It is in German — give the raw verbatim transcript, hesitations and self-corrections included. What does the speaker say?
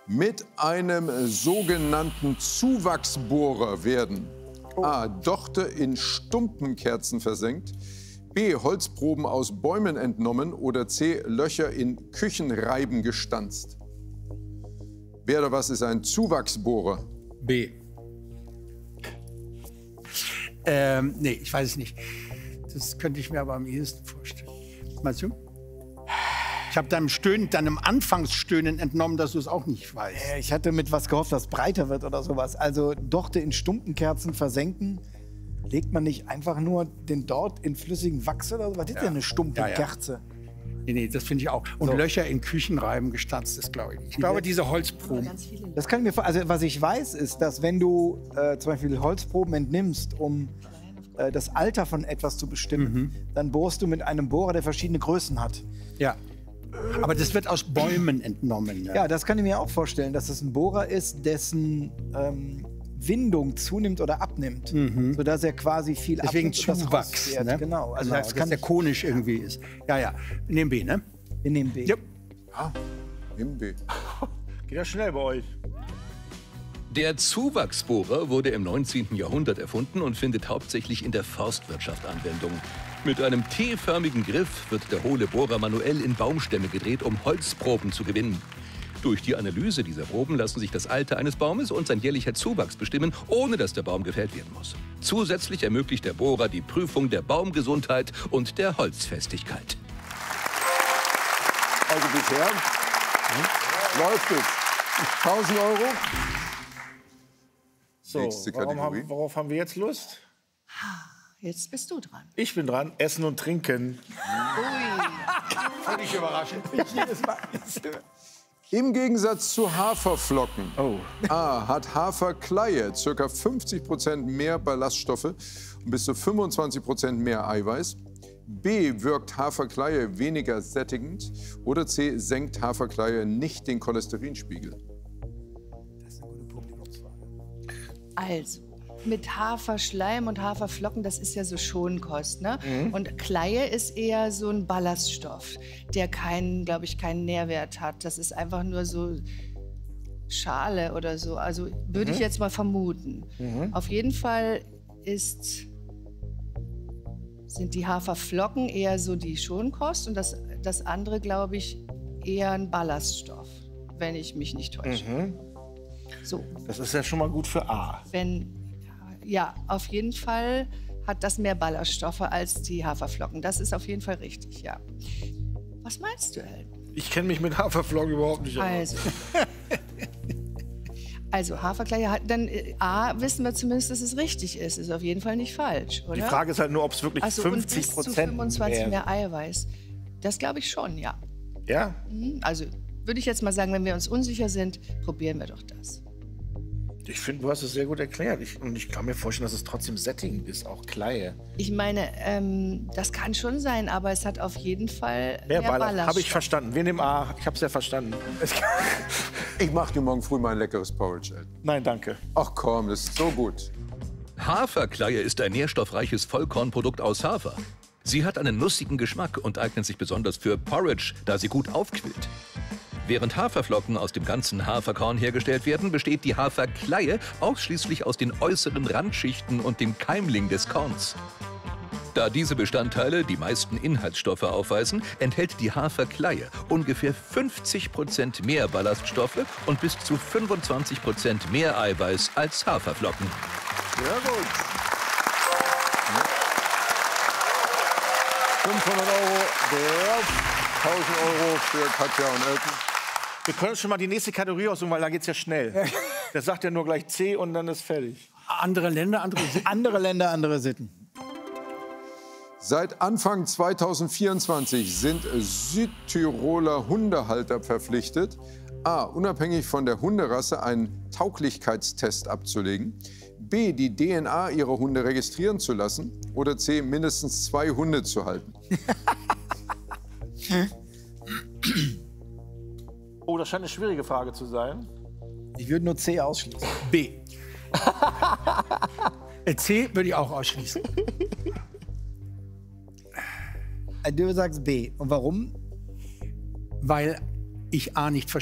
Mit einem sogenannten Zuwachsbohrer werden A. Dochte in Stumpenkerzen versenkt, B. Holzproben aus Bäumen entnommen oder C. Löcher in Küchenreiben gestanzt. Wer oder was ist ein Zuwachsbohrer? B. Ähm, nee, ich weiß es nicht. Das könnte ich mir aber am ehesten vorstellen. Was meinst du? Ich habe deinem Stöhnen, deinem Anfangsstöhnen entnommen, dass du es auch nicht weißt. Äh, Ich hatte mit was gehofft, das breiter wird oder sowas. Also Dochte in Stumpenkerzen versenken. Legt man nicht einfach nur den Dort in flüssigen Wachs oder so? Was ist denn eine Stumpenkerze? Nee, nee, das finde ich auch. Und So. Löcher in Küchenreiben gestanzt ist, glaube ich. Ich glaube, diese Holzproben. Das kann ich mir vor- also was ich weiß, ist, dass wenn du äh, zum Beispiel Holzproben entnimmst, um äh, das Alter von etwas zu bestimmen, Mhm. dann bohrst du mit einem Bohrer, der verschiedene Größen hat. Ja. Aber das wird aus Bäumen entnommen. Ja. Ja, das kann ich mir auch vorstellen, dass es ein Bohrer ist, dessen ähm, Windung zunimmt oder abnimmt, sodass er quasi viel Mhm. Deswegen abnimmt und das Zuwachs. rausfährt. Ne? Genau, Also, genau. das kann der konisch irgendwie ist. Ja, ja. Wir nehmen B, ne? Wir nehmen B. Ja. Ja, nimm B. Geht ja schnell bei euch. Der Zuwachsbohrer wurde im neunzehnten Jahrhundert erfunden und findet hauptsächlich in der Forstwirtschaft Anwendung. Mit einem T-förmigen Griff wird der hohle Bohrer manuell in Baumstämme gedreht, um Holzproben zu gewinnen. Durch die Analyse dieser Proben lassen sich das Alter eines Baumes und sein jährlicher Zuwachs bestimmen, ohne dass der Baum gefällt werden muss. Zusätzlich ermöglicht der Bohrer die Prüfung der Baumgesundheit und der Holzfestigkeit. Also bisher läuft es. tausend Euro. So, Nächste warum Kategorie. haben, worauf haben wir jetzt Lust? Jetzt bist du dran. Ich bin dran. Essen und Trinken. Völlig überraschend. Im Gegensatz zu Haferflocken Oh. A, hat Haferkleie ca. fünfzig Prozent mehr Ballaststoffe und bis zu fünfundzwanzig Prozent mehr Eiweiß. B, wirkt Haferkleie weniger sättigend. Oder C, senkt Haferkleie nicht den Cholesterinspiegel. Also, mit Haferschleim und Haferflocken, das ist ja so Schonkost, ne? Und Kleie ist eher so ein Ballaststoff, der keinen, glaube ich, keinen Nährwert hat. Das ist einfach nur so Schale oder so. Also würde ich jetzt mal vermuten. Auf jeden Fall ist, sind die Haferflocken eher so die Schonkost und das, das andere, glaube ich, eher ein Ballaststoff, wenn ich mich nicht täusche. So. Das ist ja schon mal gut für A. Wenn, ja, auf jeden Fall hat das mehr Ballaststoffe als die Haferflocken. Das ist auf jeden Fall richtig, ja. Was meinst du, Ellen? Ich kenne mich mit Haferflocken überhaupt nicht aus. Also, also Haferkleie hat, dann äh, A, wissen wir zumindest, dass es richtig ist. Ist auf jeden Fall nicht falsch, oder? Die Frage ist halt nur, ob es wirklich also, und fünfzig bis zu Prozent fünfundzwanzig mehr. mehr Eiweiß. Das glaube ich schon, ja. Ja? Mhm. Also würde ich jetzt mal sagen, wenn wir uns unsicher sind, probieren wir doch das. Ich finde, du hast es sehr gut erklärt. Ich, und ich kann mir vorstellen, dass es trotzdem sättigend ist, auch Kleie. Ich meine, ähm, das kann schon sein, aber es hat auf jeden Fall Mehr mehr Ballast. Habe ich Ballaststoffe. verstanden. Wir nehmen A. Ich habe es ja verstanden. Ich mache dir morgen früh mal ein leckeres Porridge, Ed. Nein, danke. Ach komm, das ist so gut. Haferkleie ist ein nährstoffreiches Vollkornprodukt aus Hafer. Sie hat einen nussigen Geschmack und eignet sich besonders für Porridge, da sie gut aufquillt. Während Haferflocken aus dem ganzen Haferkorn hergestellt werden, besteht die Haferkleie ausschließlich aus den äußeren Randschichten und dem Keimling des Korns. Da diese Bestandteile die meisten Inhaltsstoffe aufweisen, enthält die Haferkleie ungefähr fünfzig Prozent mehr Ballaststoffe und bis zu fünfundzwanzig Prozent mehr Eiweiß als Haferflocken. Sehr gut. fünfhundert Euro drauf, tausend Euro für Katja und Elton. Wir können uns schon mal die nächste Kategorie aussuchen, weil da geht's ja schnell. Der sagt ja nur gleich C und dann ist fertig. Andere Länder, andere Sitten. Andere Länder, andere Sitten. Seit Anfang zweitausendvierundzwanzig sind Südtiroler Hundehalter verpflichtet, A, unabhängig von der Hunderasse einen Tauglichkeitstest abzulegen, B, die D N A ihrer Hunde registrieren zu lassen oder C, mindestens zwei Hunde zu halten. Oh, das scheint eine schwierige Frage zu sein. Ich würde nur C ausschließen. B. Äh, C würde ich auch ausschließen. Du sagst B. Und warum? Weil ich A nicht verstehe.